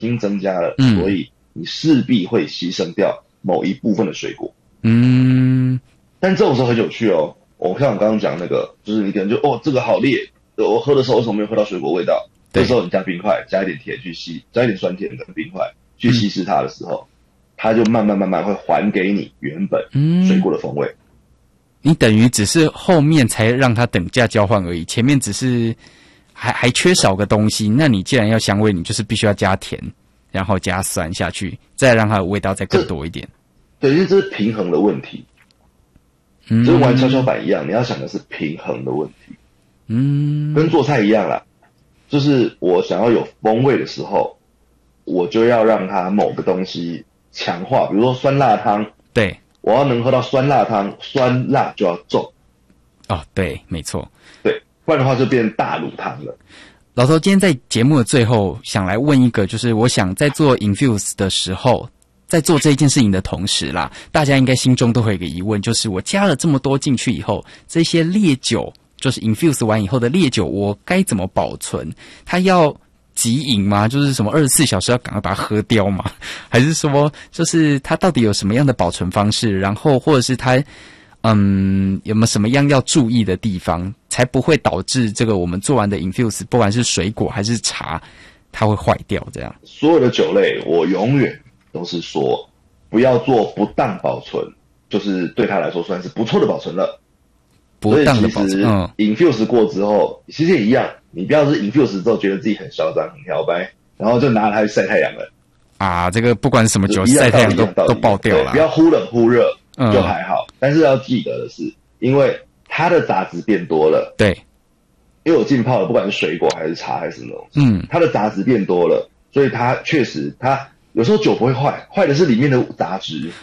经增加了，所以你势必会牺牲掉某一部分的水果。但这种时候很有趣哦。像我刚刚讲那个，就是你可能就这个好烈，我喝的时候为什么没有喝到水果味道？这时候你加冰块，加一点甜去吸，加一点酸甜的冰块去稀释它的时候，它就慢慢会还给你原本水果的风味。 你等于只是后面才让它等价交换而已，前面只是还缺少个东西。那你既然要香味，你就是必须要加甜，然后加酸下去，再让它的味道再更多一点。 对，因为这是平衡的问题。就玩跷跷板一样，你要想的是平衡的问题。跟做菜一样啦，就是我想要有风味的时候，我就要让它某个东西强化，比如说酸辣汤， 对， 我要能喝到酸辣汤，酸辣就要重。 对，没错， 对，不然的话就变大卤汤了。 老头，今天在节目的最后，想来问一个，就是我想在做 infuse 的时候，在做这件事情的同时啦，大家应该心中都会有一个疑问，就是我加了这么多进去以后，这些烈酒，就是 infuse 完以后的烈酒，我该怎么保存？它要即饮吗？就是什么24小时要赶快把它喝掉吗？还是说，就是它到底有什么样的保存方式？然后或者是它，有没有什么样要注意的地方，才不会导致这个我们做完的 infuse， 不管是水果还是茶，它会坏掉？这样， 所有的酒类，我永远都是说，不要做不当保存，就是对他来说算是不错的保存了。 不当的保存。 所以其实 infuse 过之后，其实也一样，你不要是 infuse 之后觉得自己很嚣张、很摇摆，然后就拿它去晒太阳了。 这个不管什么酒晒太阳都爆掉了。 不要忽冷忽热就还好，但是要记得的是，因为它的杂质变多了。对，因为我浸泡的不管是水果还是茶还是什么东西，它的杂质变多了，所以它确实它有时候酒不会坏，坏的是里面的杂质。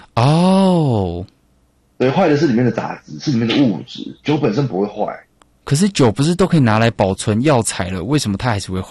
对，坏的是里面的杂质，是里面的物质，酒本身不会坏。 可是酒不是都可以拿来保存药材了，为什么它还是会坏？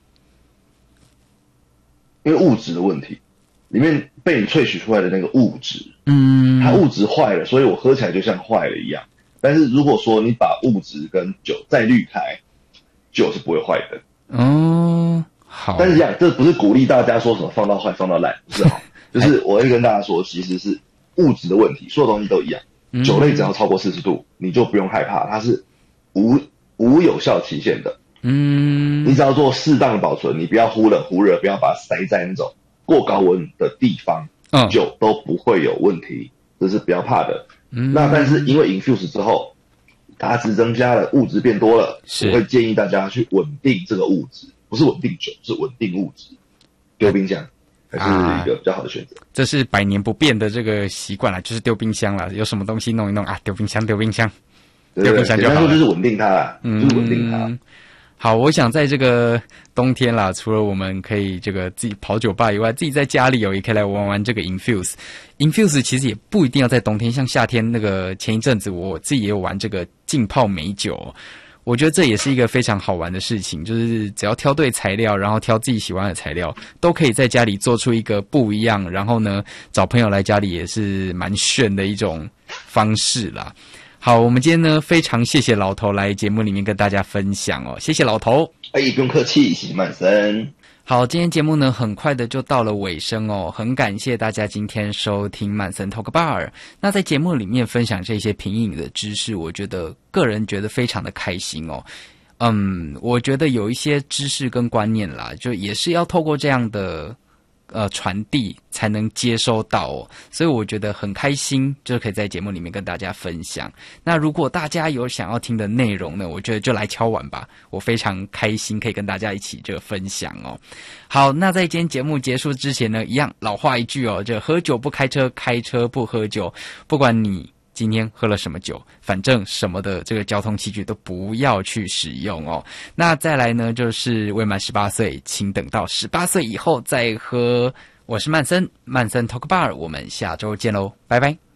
因为物质的问题，里面被你萃取出来的那个物质，它物质坏了，所以我喝起来就像坏了一样。但是如果说你把物质跟酒再滤开，酒是不会坏的。好。但是这不是鼓励大家说什么放到坏放到烂，不是好。就是我会跟大家说，其实是物质的问题，所有东西都一样。酒类只要超过40度，你就不用害怕，它是无有效期限的。你只要做适当的保存，你不要忽冷忽热，不要把它塞在那种过高温的地方，酒都不会有问题，这是不要怕的。那但是因为 infuse 之后，杂质增加了，物质变多了，我会建议大家去稳定这个物质，不是稳定酒，是稳定物质，丢冰箱还是一个比较好的选择。 这是百年不变的这个习惯啦，就是丢冰箱啦，有什么东西弄一弄丢冰箱，丢冰箱，丢冰箱就好了。简单说就是稳定它啦，就是稳定它。 好，我想在这个冬天啦，除了我们可以这个自己跑酒吧以外，自己在家里也可以来玩玩这个 infuse。infuse 其实也不一定要在冬天，像夏天那个前一阵子我自己也有玩这个浸泡美酒，我觉得这也是一个非常好玩的事情，就是只要挑对材料，然后挑自己喜欢的材料，都可以在家里做出一个不一样，然后呢找朋友来家里也是蛮炫的一种方式啦。好，我们今天呢非常谢谢老头来节目里面跟大家分享谢谢老头。 不用客气，谢谢曼森。 好，今天节目呢很快的就到了尾声很感谢大家今天收听曼森 Talk Bar。那在节目里面分享这些品饮的知识，我个人觉得非常的开心我觉得有一些知识跟观念啦，就也是要透过这样的传递才能接收到所以我觉得很开心，就可以在节目里面跟大家分享。那如果大家有想要听的内容呢，我觉得就来敲碗吧，我非常开心可以跟大家一起这个分享好，那在今天节目结束之前呢，一样老话一句这喝酒不开车，开车不喝酒，不管你今天喝了什么酒，反正什么的这个交通器具都不要去使用那再来呢，就是未满18岁，请等到18岁以后再喝。我是曼森 Talk Bar， 我们下周见喽，拜拜。